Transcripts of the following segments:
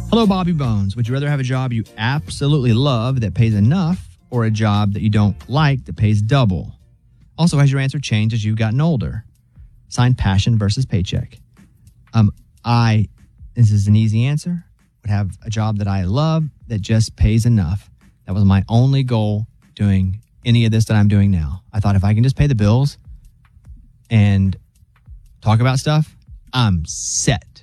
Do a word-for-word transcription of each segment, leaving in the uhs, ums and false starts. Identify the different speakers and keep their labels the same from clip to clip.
Speaker 1: Hello, Bobby Bones. Would you rather have a job you absolutely love that pays enough or a job that you don't like that pays double? Also, has your answer changed as you've gotten older? Signed, passion versus paycheck. Um, I, this is an easy answer, would have a job that I love that just pays enough. That was my only goal doing any of this that I'm doing now. I thought if I can just pay the bills and talk about stuff, I'm set.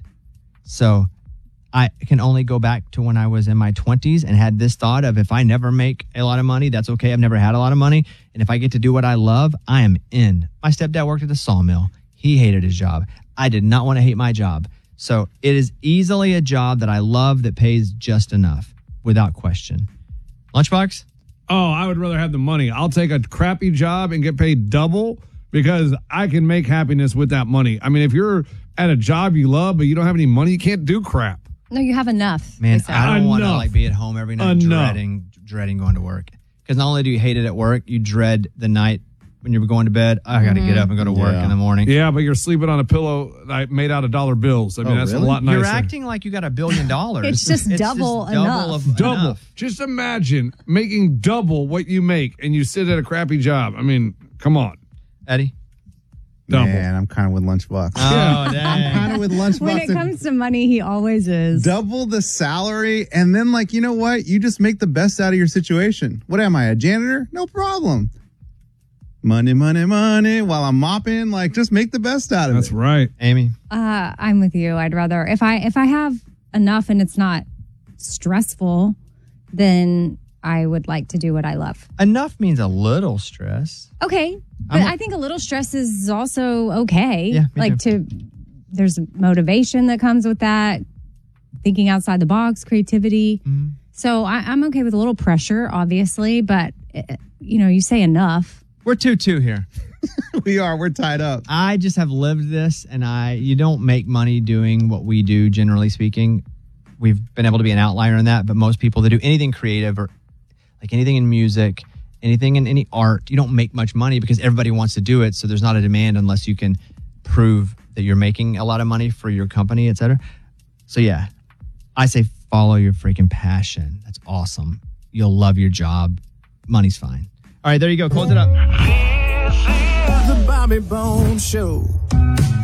Speaker 1: So I can only go back to when I was in my twenties and had this thought of if I never make a lot of money, that's okay. I've never had a lot of money. And if I get to do what I love, I am in. My stepdad worked at a sawmill. He hated his job. I did not want to hate my job. So it is easily a job that I love that pays just enough without question. Lunchbox?
Speaker 2: Oh, I would rather have the money. I'll take a crappy job and get paid double because I can make happiness with that money. I mean, if you're at a job you love, but you don't have any money, you can't do crap.
Speaker 3: No, you have enough.
Speaker 1: Man, I don't want to
Speaker 2: Enough.
Speaker 1: like be at home every night
Speaker 2: Enough.
Speaker 1: dreading dreading going to work. Because not only do you hate it at work, you dread the night when you're going to bed. I got to get up and go to work
Speaker 4: Yeah.
Speaker 1: in the morning.
Speaker 2: Yeah, but you're sleeping on a pillow like, made out of dollar bills. I mean,
Speaker 4: Oh,
Speaker 2: that's
Speaker 4: really?
Speaker 2: a lot nicer.
Speaker 1: You're acting like you got a billion dollars.
Speaker 3: It's just double enough.
Speaker 1: of
Speaker 2: double.
Speaker 1: enough.
Speaker 2: Just imagine making double what you make and you sit at a crappy job. I mean, come on.
Speaker 1: Eddie?
Speaker 2: Double.
Speaker 4: Man, I'm kind of with Lunchbox.
Speaker 1: Oh,
Speaker 4: I'm
Speaker 1: dang.
Speaker 4: kind of with Lunchbox.
Speaker 3: When it comes to money, he always is.
Speaker 4: Double the salary, and then, like, you know what? You just make the best out of your situation. What am I, a janitor? No problem. Money, money, money. While I'm mopping, like, just make the best out of
Speaker 2: That's
Speaker 4: it.
Speaker 2: right.
Speaker 1: Amy?
Speaker 3: Uh, I'm with you. I'd rather if I if I have enough and it's not stressful, then I would like to do what I love.
Speaker 1: Enough means a little stress.
Speaker 3: Okay, but
Speaker 1: I'm a-
Speaker 3: I think a little stress is also okay.
Speaker 1: Yeah, me
Speaker 3: like to there's motivation that comes with that, thinking outside the box, creativity.
Speaker 1: Mm-hmm.
Speaker 3: So I, I'm okay with a little pressure, obviously, but uh, you know, you say enough.
Speaker 1: We're two two here.
Speaker 4: We are. We're tied up.
Speaker 1: I just have lived this, and I you don't make money doing what we do, generally speaking. We've been able to be an outlier in that, but most people that do anything creative or like anything in music, anything in any art, you don't make much money because everybody wants to do it. So there's not a demand unless you can prove that you're making a lot of money for your company, et cetera. So yeah, I say follow your freaking passion. That's awesome. You'll love your job. Money's fine. All right, there you go. Close it up.
Speaker 5: The Bobby Bones Show.